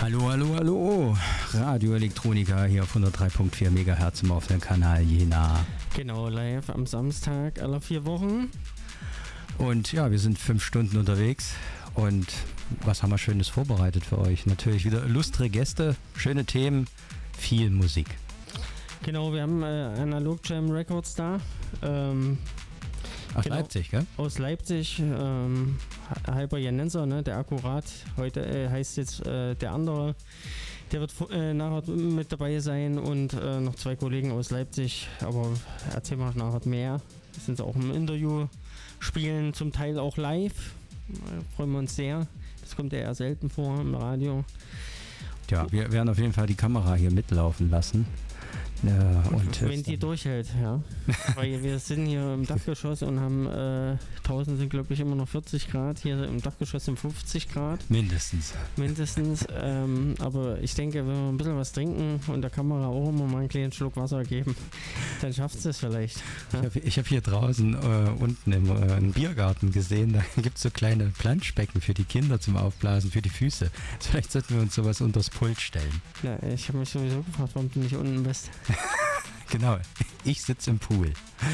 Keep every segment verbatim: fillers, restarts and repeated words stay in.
Hallo, hallo, hallo. Radio Elektronika hier auf hundertdrei Komma vier Megahertz im offenen Kanal Jena. Genau, live am Samstag aller vier Wochen. Und ja, wir sind fünf Stunden unterwegs und was haben wir Schönes vorbereitet für euch? Natürlich wieder illustre Gäste, schöne Themen, viel Musik. Genau, wir haben äh, Analog Jam Records da. Ähm, Aus genau, Leipzig, gell? Aus Leipzig, ähm, Halber Janenser, ne, der Akkurat. Heute äh, heißt jetzt äh, der andere. Der wird äh, nachher mit dabei sein und äh, noch zwei Kollegen aus Leipzig. Aber erzählen wir nachher mehr. Das sind auch im Interview, spielen zum Teil auch live. Da freuen wir uns sehr. Das kommt ja eher selten vor im Radio. Ja, wir werden auf jeden Fall die Kamera hier mitlaufen lassen. Ja, und wenn die durchhält, ja. Weil wir sind hier im Dachgeschoss und haben äh, draußen sind glaube ich immer noch vierzig Grad, hier im Dachgeschoss sind fünfzig Grad. Mindestens. Mindestens. Ähm, aber ich denke, wenn wir ein bisschen was trinken und der Kamera auch immer mal einen kleinen Schluck Wasser geben, dann schafft es das vielleicht. Ja? Ich habe ich hab hier draußen äh, unten im äh, im Biergarten gesehen, da gibt es so kleine Planschbecken für die Kinder zum Aufblasen, für die Füße. Vielleicht sollten wir uns sowas unters Pult stellen. Ja, ich habe mich sowieso gefragt, warum du nicht unten bist. Genau, ich sitze im Pool.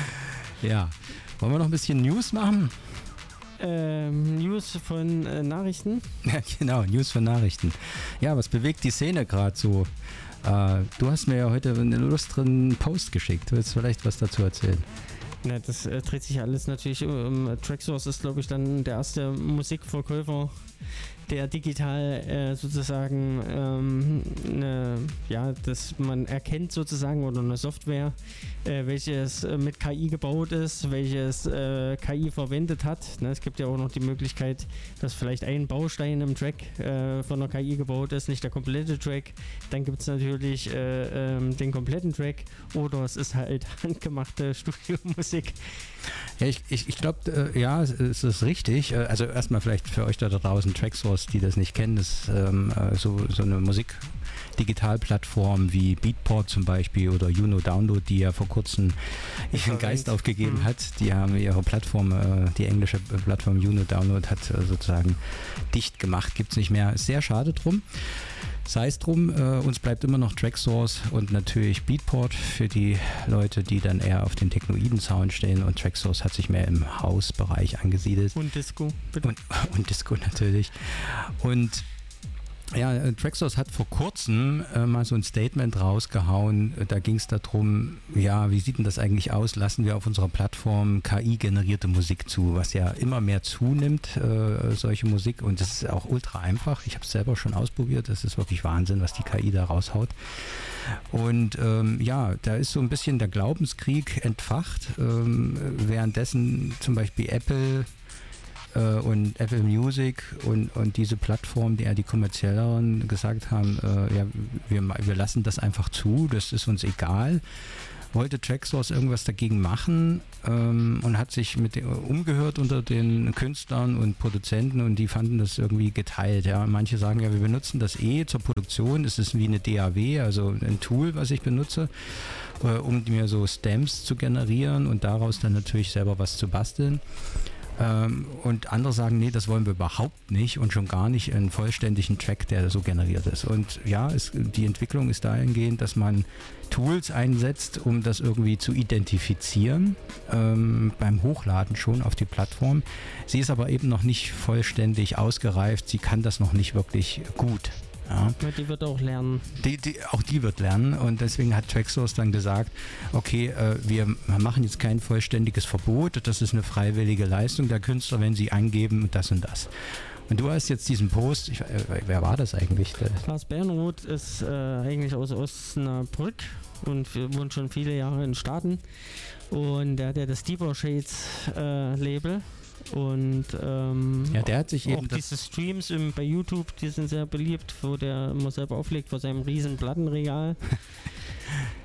Ja, wollen wir noch ein bisschen News machen? Ähm, News von äh, Nachrichten? Ja, genau, News von Nachrichten. Ja, was bewegt die Szene gerade so? Äh, du hast mir ja heute einen illustren Post geschickt. Du willst vielleicht was dazu erzählen? Na, das äh, dreht sich alles natürlich um. Traxsource ist, glaube ich, dann der erste Musikverkäufer, der digital äh, sozusagen ähm, ne, ja, dass man erkennt sozusagen oder eine Software, äh, welches äh, mit K I gebaut ist, welches äh, K I verwendet hat. Ne, es gibt ja auch noch die Möglichkeit, dass vielleicht ein Baustein im Track äh, von der K I gebaut ist, nicht der komplette Track. Dann gibt es natürlich äh, ähm, den kompletten Track oder es ist halt handgemachte Studiomusik. Ja, ich, ich, ich glaube, äh, ja, es, es ist richtig. Äh, also erstmal vielleicht für euch da draußen, Traxsource, die das nicht kennen, das ist ähm, so, so eine Musik-Digitalplattform wie Beatport zum Beispiel oder Juno Download, die ja vor kurzem ihren Geist aufgegeben mhm. hat. Die haben ihre Plattform, äh, die englische Plattform Juno Download hat äh, sozusagen dicht gemacht, gibt es nicht mehr. Sehr schade drum. Sei es drum, äh, uns bleibt immer noch Traxsource und natürlich Beatport für die Leute, die dann eher auf den technoiden Sound stehen, und Traxsource hat sich mehr im Hausbereich angesiedelt. Und Disco, bitte. Und, und Disco natürlich. Und ja, Traxsource hat vor kurzem äh, mal so ein Statement rausgehauen. Da ging es darum, ja, wie sieht denn das eigentlich aus? Lassen wir auf unserer Plattform K I-generierte Musik zu, was ja immer mehr zunimmt, äh, solche Musik. Und das ist auch ultra einfach. Ich habe es selber schon ausprobiert. Das ist wirklich Wahnsinn, was die K I da raushaut. Und ähm, ja, da ist so ein bisschen der Glaubenskrieg entfacht. Ähm, währenddessen zum Beispiel Apple und Apple Music und, und diese Plattformen, die ja die kommerzielleren gesagt haben, äh, ja, wir, wir lassen das einfach zu, das ist uns egal. Wollte Traxsource irgendwas dagegen machen ähm, und hat sich mit dem, umgehört unter den Künstlern und Produzenten, und die fanden das irgendwie geteilt. Ja. Manche sagen, ja, wir benutzen das eh zur Produktion, es ist wie eine D A W, also ein Tool, was ich benutze, äh, um mir so Stamps zu generieren und daraus dann natürlich selber was zu basteln. Und andere sagen, nee, das wollen wir überhaupt nicht und schon gar nicht einen vollständigen Track, der so generiert ist. Und ja, es, die Entwicklung ist dahingehend, dass man Tools einsetzt, um das irgendwie zu identifizieren, ähm, beim Hochladen schon auf die Plattform. Sie ist aber eben noch nicht vollständig ausgereift, sie kann das noch nicht wirklich gut. Ja. Die wird auch lernen. Die, die, auch die wird lernen, und deswegen hat Traxsource dann gesagt, okay, äh, wir machen jetzt kein vollständiges Verbot, das ist eine freiwillige Leistung der Künstler, wenn sie angeben das und das. Und du hast jetzt diesen Post, ich, äh, wer war das eigentlich? Lars Bernroth ist äh, eigentlich aus Osnabrück und wohnt schon viele Jahre in Staaten, und der hat ja das Deeper Shades äh, Label. Und ähm, ja, der hat sich auch eben diese Streams im, bei YouTube, die sind sehr beliebt, wo der immer selber auflegt vor seinem riesen Plattenregal.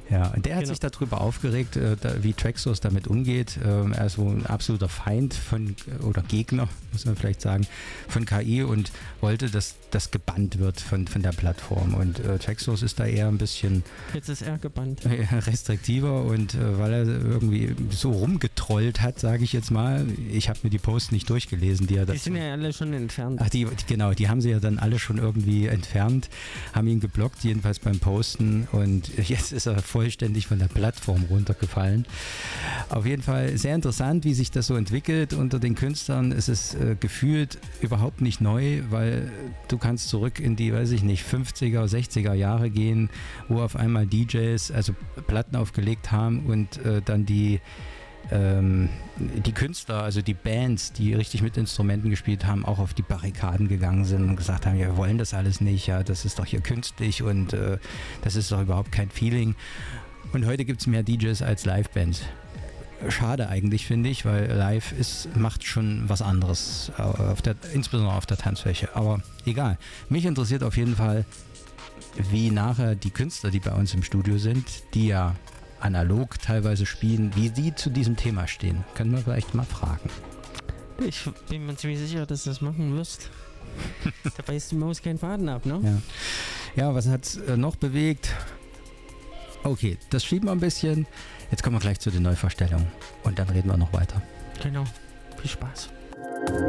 Ja, der hat Genau. sich darüber aufgeregt, äh, da, wie Traxsource damit umgeht. Ähm, er ist wohl ein absoluter Feind von, oder Gegner, muss man vielleicht sagen, von K I und wollte, dass das gebannt wird von, von der Plattform. Und äh, Traxsource ist da eher ein bisschen Jetzt ist er gebannt. restriktiver und äh, weil er irgendwie so rumgetrollt hat, sage ich jetzt mal. Ich habe mir die Posts nicht durchgelesen, die er Die das. sind ja alle schon entfernt. Ach, die, die, genau, die haben sie ja dann alle schon irgendwie entfernt, haben ihn geblockt, jedenfalls beim Posten und jetzt ist er vollständig von der Plattform runtergefallen. Auf jeden Fall sehr interessant, wie sich das so entwickelt. Unter den Künstlern ist es äh, gefühlt überhaupt nicht neu, weil du kannst zurück in die, weiß ich nicht, fünfziger, sechziger Jahre gehen, wo auf einmal D Js also Platten aufgelegt haben und äh, dann die Ähm, die Künstler, also die Bands, die richtig mit Instrumenten gespielt haben, auch auf die Barrikaden gegangen sind und gesagt haben, ja, wir wollen das alles nicht, ja, das ist doch hier künstlich und äh, das ist doch überhaupt kein Feeling. Und heute gibt es mehr D Js als Live-Bands. Schade eigentlich, finde ich, weil live ist, macht schon was anderes, auf der, insbesondere auf der Tanzfläche. Aber egal. Mich interessiert auf jeden Fall, wie nachher die Künstler, die bei uns im Studio sind, die ja analog teilweise spielen, wie die zu diesem Thema stehen. Können wir vielleicht mal fragen. Ich bin mir ziemlich sicher, dass du das machen wirst. Da beißt die Maus keinen Faden ab, ne? Ja, ja, was hat es äh, noch bewegt? Okay, das schieben wir ein bisschen. Jetzt kommen wir gleich zu den Neuvorstellungen und dann reden wir noch weiter. Genau. Viel Spaß.